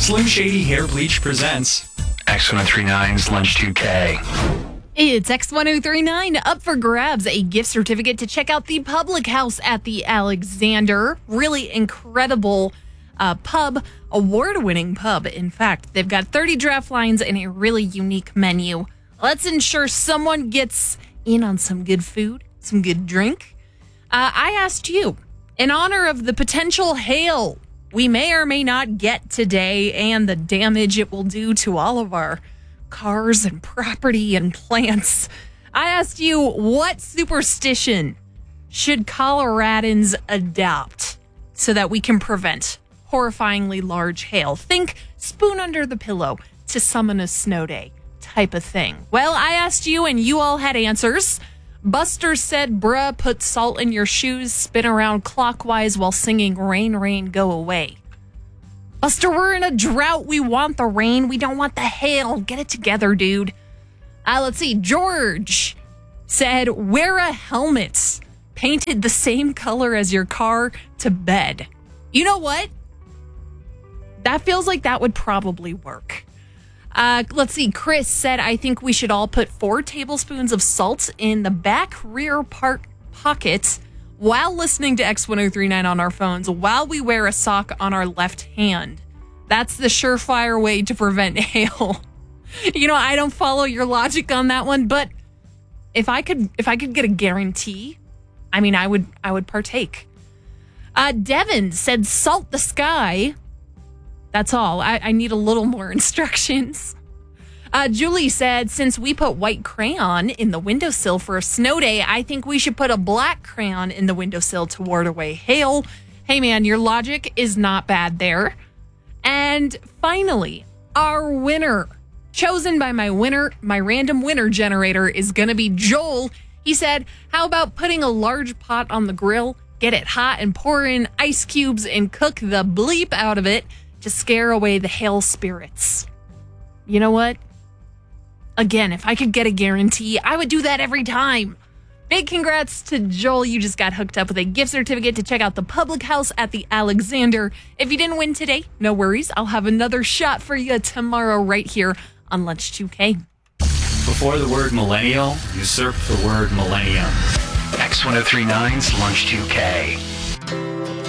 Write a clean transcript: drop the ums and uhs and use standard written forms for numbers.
Slim Shady Hair Bleach presents X1039's Lunch 2K. It's X1039 up for grabs, a gift certificate to check out the Public House at the Alexander. Really incredible pub, award-winning pub. In fact, they've got 30 draft lines and a really unique menu. Let's ensure someone gets in on some good food, some good drink. I asked you, in honor of the potential hail we may or may not get today and the damage it will do to all of our cars and property and plants, I asked you, what superstition should Coloradans adopt so that we can prevent horrifyingly large hail? Think spoon under the pillow to summon a snow day type of thing. Well, I asked you and you all had answers. Buster said, bruh, put salt in your shoes, spin around clockwise while singing Rain, Rain, Go Away. Buster, we're in a drought. We want the rain. We don't want the hail. Get it together, dude. Let's see. George said, wear a helmet painted the same color as your car to bed. You know what? That feels like that would probably work. Let's see. Chris said, I think we should all put 4 tablespoons of salt in the back rear pocket while listening to X1039 on our phones while we wear a sock on our left hand. That's the surefire way to prevent hail. You know, I don't follow your logic on that one, but if I could get a guarantee, I mean, I would partake. Devin said, salt the sky. That's all. I need a little more instructions. Julie said, since we put white crayon in the windowsill for a snow day, I think we should put a black crayon in the windowsill to ward away hail. Hey, man, your logic is not bad there. And finally, our winner, chosen by my random winner generator, is going to be Joel. He said, how about putting a large pot on the grill, get it hot and pour in ice cubes and cook the bleep out of it to scare away the hail spirits. You know what? Again, if I could get a guarantee, I would do that every time. Big congrats to Joel. You just got hooked up with a gift certificate to check out the Public House at the Alexander. If you didn't win today, no worries. I'll have another shot for you tomorrow right here on Lunch 2K. Before the word millennial, usurp the word millennium. X1039's Lunch 2K.